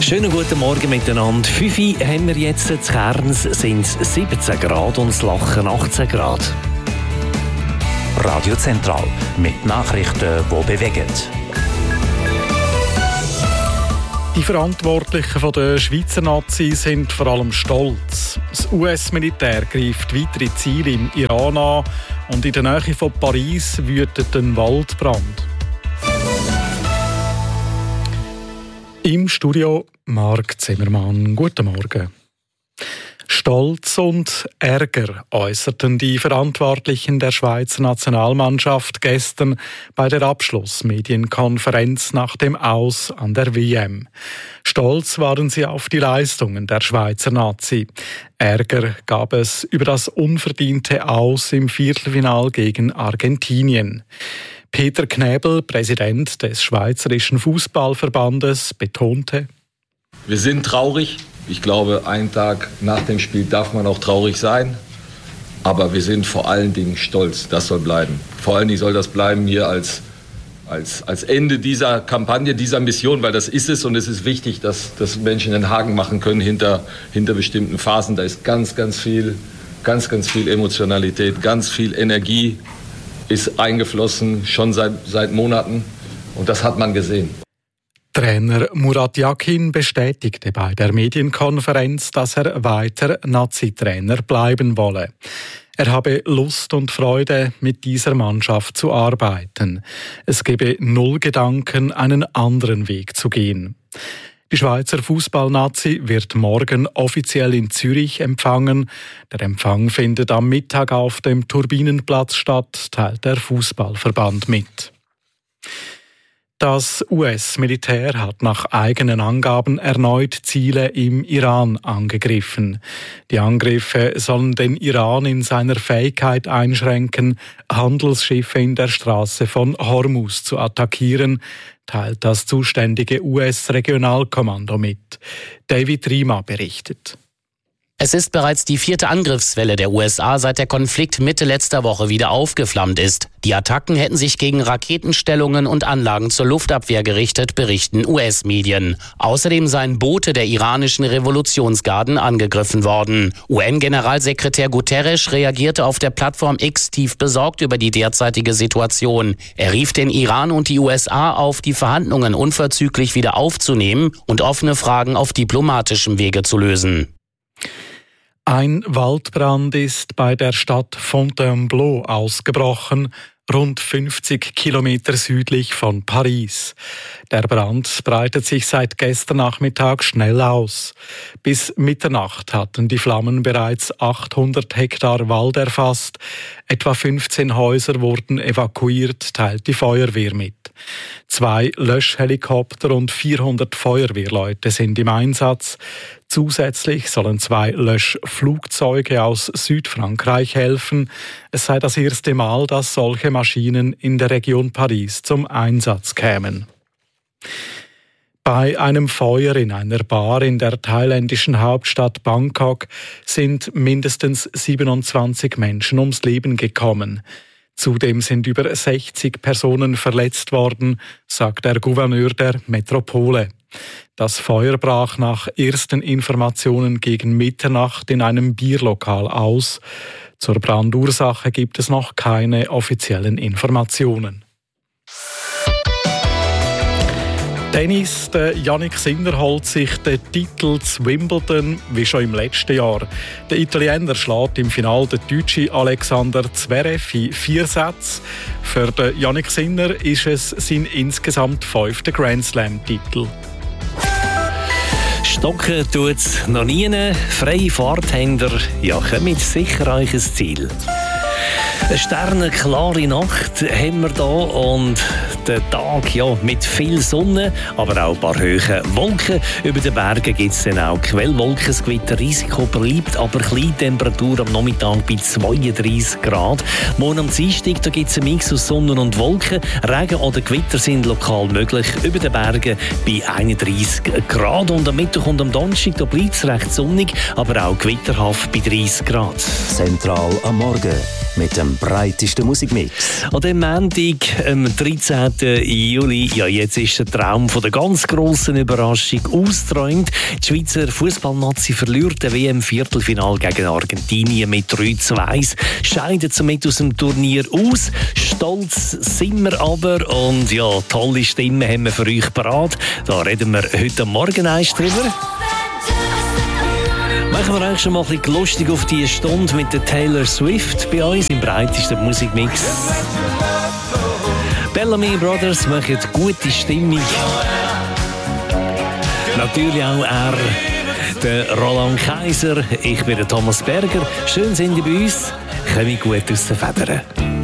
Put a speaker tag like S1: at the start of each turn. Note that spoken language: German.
S1: Schönen guten Morgen miteinander. 5 Uhr haben wir jetzt. In Kerns sind es 17 Grad und das Lachen 18 Grad.
S2: Radio Zentral mit Nachrichten, die bewegen.
S3: Die Verantwortlichen der Schweizer Nazi sind vor allem stolz. Das US-Militär greift weitere Ziele im Iran an und in der Nähe von Paris wütet ein Waldbrand. Im Studio Marc Zimmermann. Guten Morgen. Stolz und Ärger äußerten die Verantwortlichen der Schweizer Nationalmannschaft gestern bei der Abschlussmedienkonferenz nach dem Aus an der WM. Stolz waren sie auf die Leistungen der Schweizer Nazi. Ärger gab es über das unverdiente Aus im Viertelfinal gegen Argentinien. Peter Knäbel, Präsident des Schweizerischen Fußballverbandes, betonte:
S4: Wir sind traurig. Ich glaube, einen Tag nach dem Spiel darf man auch traurig sein. Aber wir sind vor allen Dingen stolz. Das soll bleiben. Vor allen Dingen soll das bleiben hier als Ende dieser Kampagne, dieser Mission, weil das ist es und es ist wichtig, dass Menschen einen Haken machen können hinter bestimmten Phasen. Da ist ganz viel Emotionalität, ganz viel Energie ist eingeflossen, schon seit Monaten. Und das hat man gesehen.
S3: Trainer Murat Yakin bestätigte bei der Medienkonferenz, dass er weiter Nazi-Trainer bleiben wolle. Er habe Lust und Freude, mit dieser Mannschaft zu arbeiten. Es gebe null Gedanken, einen anderen Weg zu gehen. Die Schweizer Fußball-Nazi wird morgen offiziell in Zürich empfangen. Der Empfang findet am Mittag auf dem Turbinenplatz statt, teilt der Fußballverband mit. Das US-Militär hat nach eigenen Angaben erneut Ziele im Iran angegriffen. Die Angriffe sollen den Iran in seiner Fähigkeit einschränken, Handelsschiffe in der Straße von Hormuz zu attackieren, teilt das zuständige US-Regionalkommando mit. David Riemer berichtet.
S5: Es ist bereits die 4. Angriffswelle der USA, seit der Konflikt Mitte letzter Woche wieder aufgeflammt ist. Die Attacken hätten sich gegen Raketenstellungen und Anlagen zur Luftabwehr gerichtet, berichten US-Medien. Außerdem seien Boote der iranischen Revolutionsgarden angegriffen worden. UN-Generalsekretär Guterres reagierte auf der Plattform X tief besorgt über die derzeitige Situation. Er rief den Iran und die USA auf, die Verhandlungen unverzüglich wieder aufzunehmen und offene Fragen auf diplomatischem Wege zu lösen.
S3: Ein Waldbrand ist bei der Stadt Fontainebleau ausgebrochen, rund 50 Kilometer südlich von Paris. Der Brand breitet sich seit gestern Nachmittag schnell aus. Bis Mitternacht hatten die Flammen bereits 800 Hektar Wald erfasst. Etwa 15 Häuser wurden evakuiert, teilt die Feuerwehr mit. 2 Löschhelikopter und 400 Feuerwehrleute sind im Einsatz. Zusätzlich sollen 2 Löschflugzeuge aus Südfrankreich helfen. Es sei das erste Mal, dass solche Maschinen in der Region Paris zum Einsatz kämen. Bei einem Feuer in einer Bar in der thailändischen Hauptstadt Bangkok sind mindestens 27 Menschen ums Leben gekommen. Zudem sind über 60 Personen verletzt worden, sagt der Gouverneur der Metropole. Das Feuer brach nach ersten Informationen gegen Mitternacht in einem Bierlokal aus. Zur Brandursache gibt es noch keine offiziellen Informationen. Tennis, der Jannik Sinner holt sich den Titel zu Wimbledon wie schon im letzten Jahr. Der Italiener schlägt im Finale den Deutschen Alexander Zverev in 4 Sätzen. Für den Jannik Sinner ist es sein insgesamt 5. Grand-Slam-Titel.
S1: Stocken tut's noch nie. Freie Fahrt habt ihr, ja, kommt sicher euch ein Ziel. Eine sternenklare Nacht haben wir hier und der Tag ja, mit viel Sonne, aber auch ein paar hohe Wolken. Über den Bergen gibt es dann auch Quellwolken. Das Gewitterrisiko bleibt, aber kleine Temperatur am Nachmittag bei 32 Grad. Morgen am Dienstag gibt es einen Mix aus Sonne und Wolken. Regen oder Gewitter sind lokal möglich. Über den Bergen bei 31 Grad. Und am Mittwoch und am Donnerstag bleibt es recht sonnig, aber auch gewitterhaft bei 30 Grad.
S2: Zentral am Morgen mit dem im breitesten Musikmix.
S1: An dem Montag, am 13. Juli, ja, jetzt ist der Traum von der ganz grossen Überraschung ausgeträumt. Die Schweizer Fußballnazi verliert das WM-Viertelfinal gegen Argentinien mit 3:1, scheidet somit aus dem Turnier aus. Stolz sind wir aber und ja, tolle Stimmen haben wir für euch parat. Da reden wir heute Morgen erst drüber. Machen wir eigentlich schon mal ein bisschen lustig auf diese Stunde mit der Taylor Swift bei uns im breitesten Musikmix. Bellamy Brothers machen gute Stimmung. Natürlich auch er, der Roland Kaiser. Ich bin der Thomas Berger. Schön sind ihr bei uns. Kommt gut aus den Federn.